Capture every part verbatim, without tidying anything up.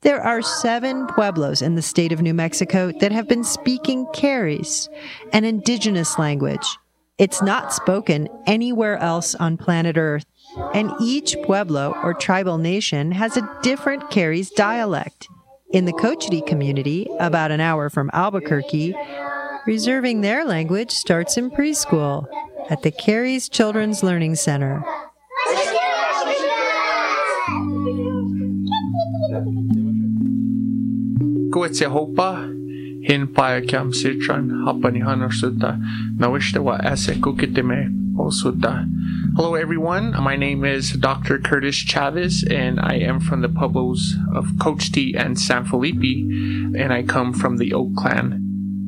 There are seven pueblos in the state of New Mexico that have been speaking Keres, an indigenous language. It's not spoken anywhere else on planet Earth, and each pueblo or tribal nation has a different Keres dialect. In the Cochiti community, about an hour from Albuquerque, reserving their language starts in preschool at the Keres Children's Learning Center. Koetsehopa hinpa kam sitran hapani hanarsuta nawishtawa ase kukitime osuta. Hello everyone, my name is Doctor Curtis Chavez and I am from the pueblos of Cochiti and San Felipe, and I come from the Oak Clan.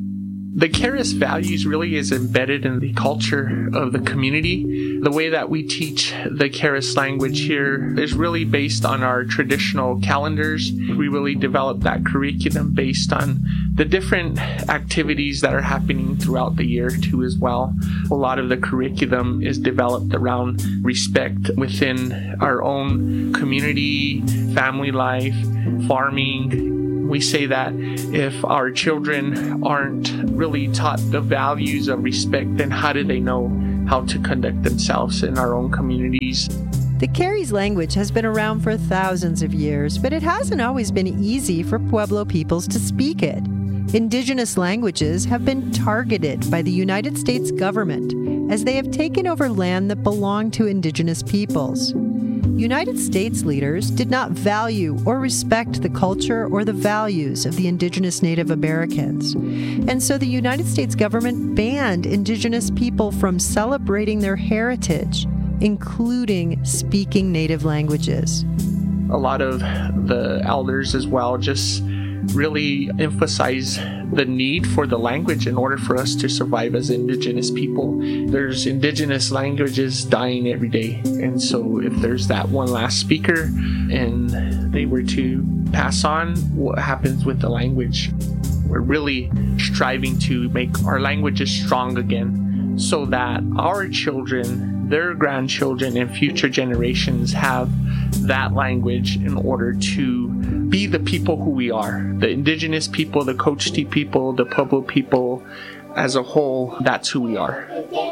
The Keres values really is embedded in the culture of the community. The way that we teach the Keres language here is really based on our traditional calendars. We really develop that curriculum based on the different activities that are happening throughout the year too as well. A lot of the curriculum is developed around respect within our own community, family life, farming. We say that if our children aren't really taught the values of respect, then how do they know how to conduct themselves in our own communities? The Keres language has been around for thousands of years, but it hasn't always been easy for Pueblo peoples to speak it. Indigenous languages have been targeted by the United States government as they have taken over land that belonged to indigenous peoples. United States leaders did not value or respect the culture or the values of the indigenous Native Americans. And so the United States government banned indigenous people from celebrating their heritage, including speaking native languages. A lot of the elders as well just really emphasize the need for the language in order for us to survive as indigenous people. There's indigenous languages dying every day, and so if there's that one last speaker and they were to pass on, what happens with the language? We're really striving to make our languages strong again so that our children, their grandchildren, and future generations have that language in order to be the people who we are. The indigenous people, the Cochiti people, the Pueblo people as a whole, that's who we are.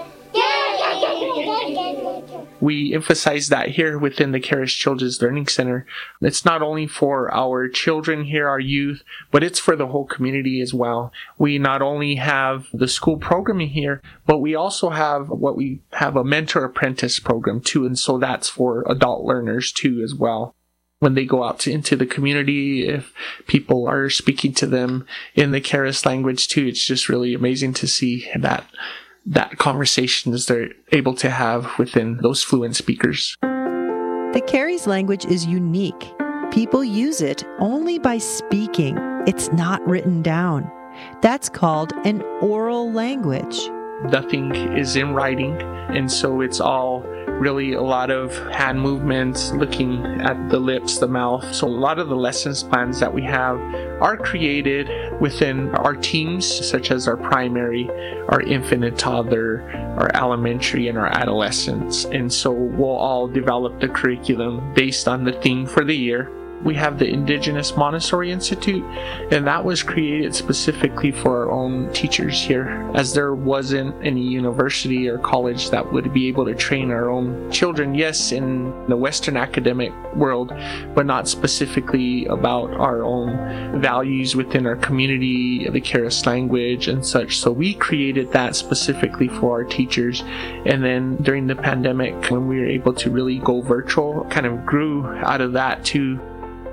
We emphasize that here within the Keres Children's Learning Center. It's not only for our children here, our youth, but it's for the whole community as well. We not only have the school programming here, but we also have what we have a mentor apprentice program too, and so that's for adult learners too as well. When they go out to, into the community, if people are speaking to them in the Keres language too, it's just really amazing to see that that conversations they're able to have within those fluent speakers. The Keres language is unique. People use it only by speaking. It's not written down. That's called an oral language. Nothing is in writing, and so it's all really a lot of hand movements, looking at the lips, the mouth. So a lot of the lessons plans that we have are created within our teams, such as our primary, our infant and toddler, our elementary, and our adolescents. And so we'll all develop the curriculum based on the theme for the year. We have the Indigenous Montessori Institute, and that was created specifically for our own teachers here, as there wasn't any university or college that would be able to train our own children, yes, in the Western academic world, but not specifically about our own values within our community, the Keres language and such. So we created that specifically for our teachers. And then during the pandemic, when we were able to really go virtual, kind of grew out of that too.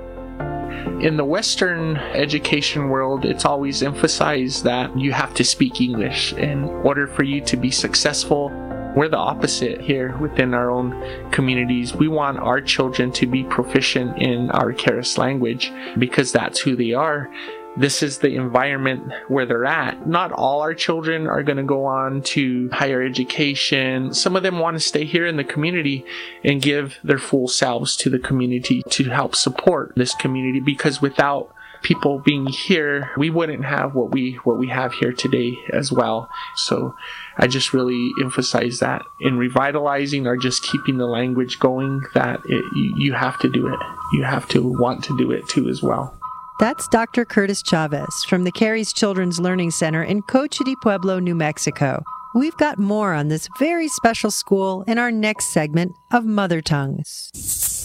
In the Western education world, it's always emphasized that you have to speak English in order for you to be successful. We're the opposite here within our own communities. We want our children to be proficient in our Keres language because that's who they are. This is the environment where they're at. Not all our children are going to go on to higher education. Some of them want to stay here in the community and give their full selves to the community to help support this community, because without people being here, we wouldn't have what we what we have here today as well. So I just really emphasize that in revitalizing or just keeping the language going, that it, you, you have to do it. You have to want to do it too as well. That's Doctor Curtis Chavez from the Cary's Children's Learning Center in Cochiti Pueblo, New Mexico. We've got more on this very special school in our next segment of Mother Tongues.